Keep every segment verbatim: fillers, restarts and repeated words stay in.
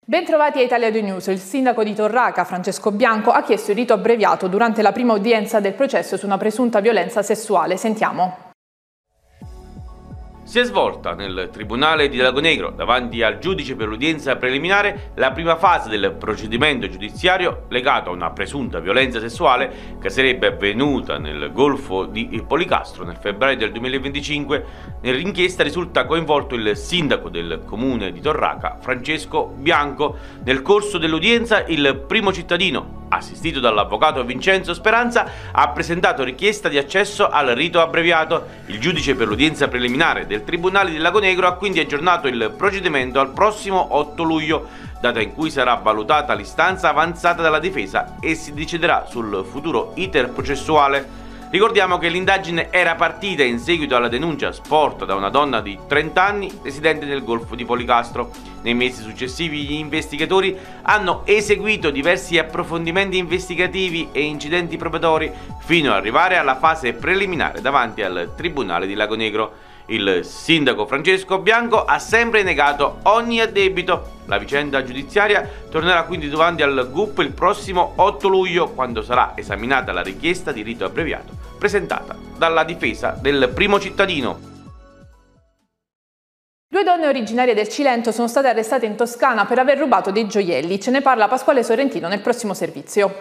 Bentrovati a Italia due News. Il sindaco di Torraca, Francesco Bianco, ha chiesto il rito abbreviato durante la prima udienza del processo su una presunta violenza sessuale. Sentiamo. Si è svolta nel Tribunale di Lagonegro, davanti al giudice per l'udienza preliminare, la prima fase del procedimento giudiziario legato a una presunta violenza sessuale che sarebbe avvenuta nel Golfo di Policastro nel febbraio del duemilaventicinque. Nell'inchiesta risulta coinvolto il sindaco del comune di Torraca, Francesco Bianco. Nel corso dell'udienza il primo cittadino, assistito dall'avvocato Vincenzo Speranza, ha presentato richiesta di accesso al rito abbreviato. Il giudice per l'udienza preliminare del Tribunale di Lagonegro ha quindi aggiornato il procedimento al prossimo otto luglio, data in cui sarà valutata l'istanza avanzata dalla difesa e si deciderà sul futuro iter processuale. Ricordiamo che l'indagine era partita in seguito alla denuncia sporta da una donna di trenta anni residente nel Golfo di Policastro. Nei mesi successivi gli investigatori hanno eseguito diversi approfondimenti investigativi e incidenti probatori fino ad arrivare alla fase preliminare davanti al Tribunale di Lagonegro. Il sindaco Francesco Bianco ha sempre negato ogni addebito. La vicenda giudiziaria tornerà quindi davanti al G U P il prossimo otto luglio, quando sarà esaminata la richiesta di rito abbreviato presentata dalla difesa del primo cittadino. Due donne originarie del Cilento sono state arrestate in Toscana per aver rubato dei gioielli. Ce ne parla Pasquale Sorrentino nel prossimo servizio.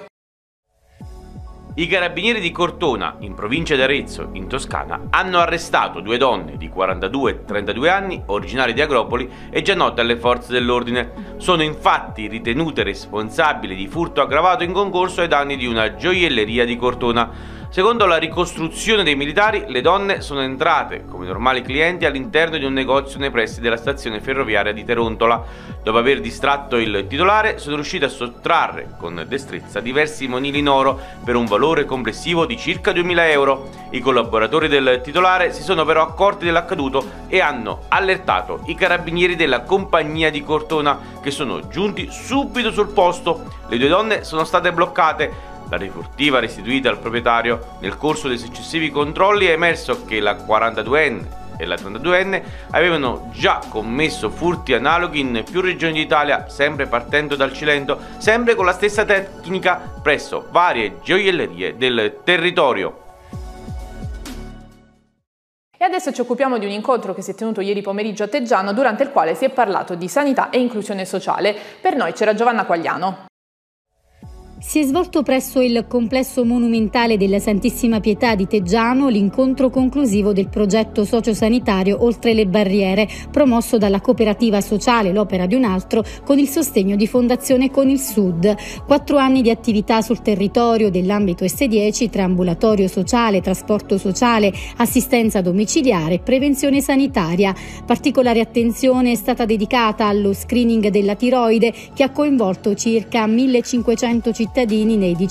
I carabinieri di Cortona, in provincia di Arezzo, in Toscana, hanno arrestato due donne di quarantadue e trentadue anni, originarie di Agropoli e già note alle forze dell'ordine. Sono infatti ritenute responsabili di furto aggravato in concorso ai danni di una gioielleria di Cortona. Secondo la ricostruzione dei militari, le donne sono entrate come normali clienti all'interno di un negozio nei pressi della stazione ferroviaria di Terontola. Dopo aver distratto il titolare, sono riuscite a sottrarre con destrezza diversi monili in oro per un valore complessivo di circa duemila euro. I collaboratori del titolare si sono però accorti dell'accaduto e hanno allertato i carabinieri della compagnia di Cortona, che sono giunti subito sul posto. Le due donne sono state bloccate. La refurtiva restituita al proprietario. Nel corso dei successivi controlli è emerso che la quarantaduenne e la trentaduenne avevano già commesso furti analoghi in più regioni d'Italia, sempre partendo dal Cilento, sempre con la stessa tecnica presso varie gioiellerie del territorio. E adesso ci occupiamo di un incontro che si è tenuto ieri pomeriggio a Teggiano, durante il quale si è parlato di sanità e inclusione sociale. Per noi c'era Giovanna Quagliano. Si è svolto presso il complesso monumentale della Santissima Pietà di Teggiano l'incontro conclusivo del progetto sociosanitario Oltre le Barriere, promosso dalla cooperativa sociale L'Opera di un Altro con il sostegno di Fondazione Con il Sud. Quattro anni di attività sul territorio dell'ambito S dieci tra ambulatorio sociale, trasporto sociale, assistenza domiciliare e prevenzione sanitaria. Particolare attenzione è stata dedicata allo screening della tiroide, che ha coinvolto circa millecinquecento cittadini nei